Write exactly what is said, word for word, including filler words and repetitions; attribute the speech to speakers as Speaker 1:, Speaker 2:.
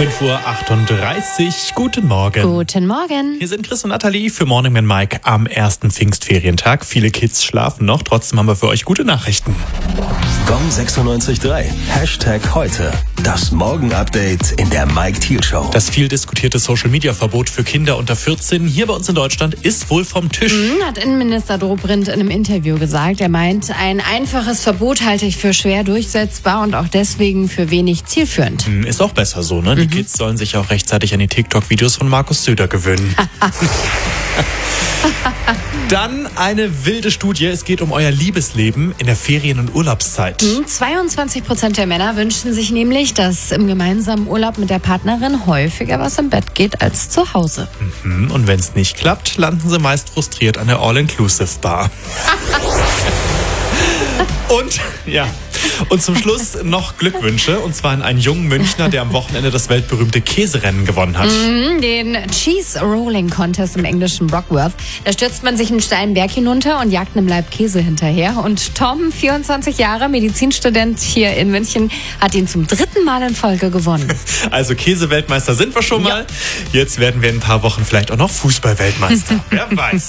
Speaker 1: fünf Uhr achtunddreißig. Guten Morgen.
Speaker 2: Guten Morgen.
Speaker 1: Hier sind Chris und Nathalie für Morning mit Mike am ersten Pfingstferientag. Viele Kids schlafen noch, trotzdem haben wir für euch gute Nachrichten.
Speaker 3: Gong sechsundneunzig Komma drei. Hashtag heute. Das Morgen-Update in der Mike Thiel Show.
Speaker 1: Das viel diskutierte Social-Media-Verbot für Kinder unter vierzehn hier bei uns in Deutschland ist wohl vom Tisch.
Speaker 2: Mhm, hat Innenminister Dobrindt in einem Interview gesagt. Er meint, ein einfaches Verbot halte ich für schwer durchsetzbar und auch deswegen für wenig zielführend.
Speaker 1: Ist auch besser so, ne? Die
Speaker 2: Mhm.
Speaker 1: Kids sollen sich auch rechtzeitig an die TikTok-Videos von Markus Söder gewöhnen. Dann eine wilde Studie. Es geht um euer Liebesleben in der Ferien- und Urlaubszeit.
Speaker 2: Mhm, zweiundzwanzig Prozent der Männer wünschen sich nämlich, dass im gemeinsamen Urlaub mit der Partnerin häufiger was im Bett geht als zu Hause.
Speaker 1: Mhm. Und wenn es nicht klappt, landen sie meist frustriert an der All-Inclusive-Bar. Und, ja... Und zum Schluss noch Glückwünsche, und zwar an einen jungen Münchner, der am Wochenende das weltberühmte Käserennen gewonnen hat.
Speaker 2: Mhm, den Cheese Rolling Contest im englischen Brockworth. Da stürzt man sich einen steilen Berg hinunter und jagt einem Laib Käse hinterher. Und Tom, vierundzwanzig Jahre, Medizinstudent hier in München, hat ihn zum dritten Mal in Folge gewonnen.
Speaker 1: Also Käseweltmeister sind wir schon mal.
Speaker 2: Ja.
Speaker 1: Jetzt werden wir in ein paar Wochen vielleicht auch noch Fußballweltmeister. Wer weiß.